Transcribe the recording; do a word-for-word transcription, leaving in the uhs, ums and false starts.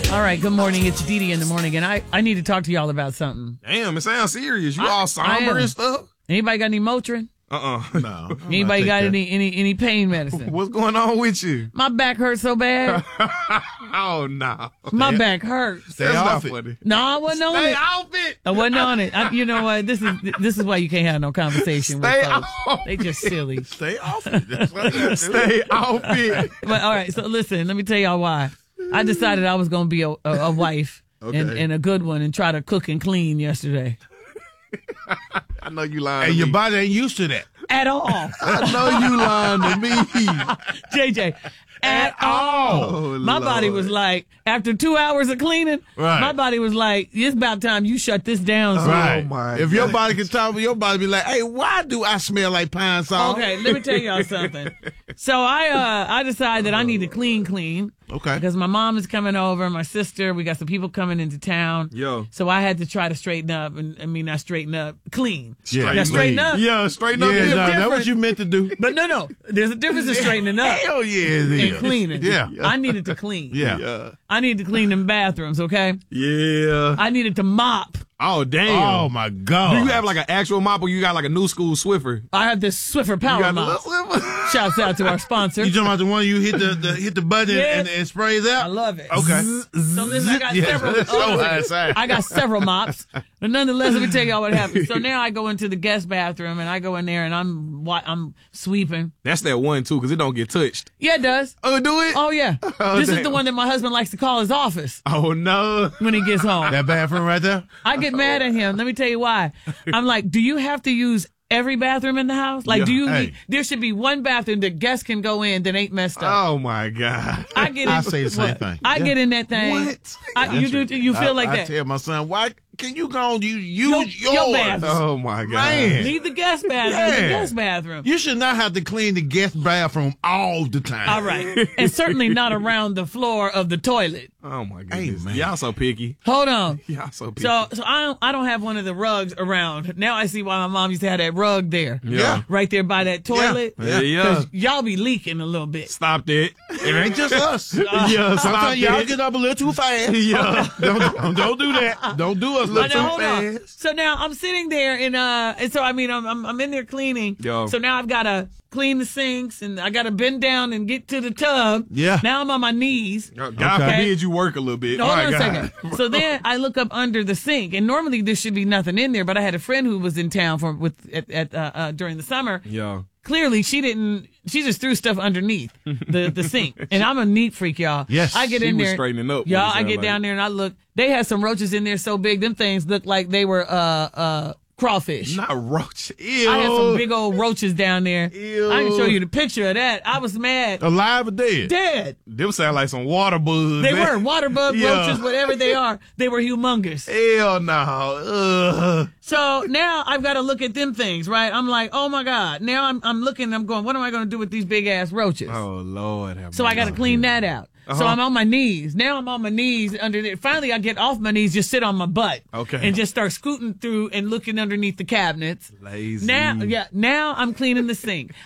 All right, good morning. It's Dee Dee in the morning, and I, I need to talk to y'all about something. Damn, it sounds serious. You I, all somber and stuff? Anybody got any Motrin? Uh-uh. No. Anybody got any, any any pain medicine? What's going on with you? My back hurts so bad. Oh, no. My back hurts. Stay That's off not it. funny. No, I wasn't on Stay it. off it. I wasn't on it. I, you know what? This is this is why you can't have no conversation Stay with folks. off They just silly. Stay off it. That's what I do. Stay off it. But all right, so listen, let me tell y'all why. I decided I was going to be a, a, a wife Okay. and, and a good one and try to cook and clean yesterday. I know you lying And to your me. body ain't used to that. At all. I know you lying to me. J J, at all. Oh, My body Lord. was like, after two hours of cleaning, Right. my body was like, it's about time you shut this down. son." Right. my if your God. body can talk, your body be like, hey, why do I smell like pine salt? Okay, let me tell y'all something. So I uh I decided that I need to clean clean. Okay. Because my mom is coming over, my sister, we got some people coming into town. Yo. So I had to try to straighten up, and I mean not straighten up, clean. Yeah. Now straighten Clean. up. Yeah, straighten up. Yeah, Yeah, no, that's different. what you meant to do. But no, no, there's a difference in straightening up Hell yeah, it is. and cleaning. Yeah. I needed to clean. Yeah. Yeah. I needed to clean them bathrooms, okay? Yeah. I needed to mop. Oh, damn. Oh, my God. Do you have like an actual mop or you got like a new school Swiffer? I have this Swiffer You Power got Mop. the little Swiffer? Shouts out to our sponsor. You talking about the one you hit the, the hit the button Yeah. and, and sprays out? I love it. Okay. So listen, I got Yeah, several. that's so oh, high side. I got several mops, but nonetheless, let me tell y'all what happened. So now I go into the guest bathroom and I go in there and I'm wa- I'm sweeping. That's that one, too, because it don't get touched. Yeah, it does. Oh, do it? Oh yeah, Oh, this is damn. the one that my husband likes to call his office Oh, no. when he gets home. That bathroom right there? I get mad at him. Let me tell you why. I'm like, do you have to use every bathroom in the house? Like, Yeah, do you? hey. Need, there should be one bathroom that guests can go in that ain't messed up. Oh, my God. I get in. I say the same what? thing. I Yeah. get in that thing. What? I, you do? You feel I, like I that? tell my son, why can you go on, you Your- use your yours? bathroom. Oh, my God. Man. Leave the guest bathroom. The Yeah. guest bathroom. You should not have to clean the guest bathroom all the time. All right. And certainly not around the floor of the toilet. Oh, my goodness. man. Y'all so picky. Hold on. Y'all so picky. So, so I don't, I don't have one of the rugs around. Now I see why my mom used to have that rug there. Yeah. Right there by that toilet. Yeah, yeah. 'Cause y'all be leaking a little bit. Stop that. It ain't just us. yeah, stop Sometimes y'all that. get up a little too fast. Yeah. don't, don't, don't do that. Don't do us a But little now, too hold on. fast. So now I'm sitting there and uh and so I mean I'm I'm, I'm in there cleaning. Yo. So now I've got to clean the sinks and I got to bend down and get to the tub. Yeah. Now I'm on my knees. God Okay. forbid you work a little bit. Hold My on a God. second. So then I look up under the sink, and normally there should be nothing in there. But I had a friend who was in town for with at, at uh, uh, during the summer. Yeah. Clearly, she didn't. She just threw stuff underneath the the sink, and I'm a neat freak, y'all. Yes. I get She in was there, straightening up, y'all. what it I get sound down like. there and I look. They had some roaches in there so big, them things looked like they were uh uh crawfish. Not roach. Ew. I had some big old roaches down there. Ew. I can show you the picture of that. I was mad. Alive or dead? Dead. Them sound like some water bugs. They man. were water bug Yeah. roaches, whatever they are. They were humongous. Hell no. Ugh. So now I've got to look at them things, right? I'm like, oh my God. Now I'm I'm looking, I'm going, what am I going to do with these big ass roaches? Oh, Lord. have So I got to mercy. clean that out. So Uh-huh. I'm on my knees. Now I'm on my knees under there. Finally, I get off my knees, just sit on my butt. Okay. And just start scooting through and looking underneath the cabinets. Lazy. Now, yeah, now I'm cleaning the sink.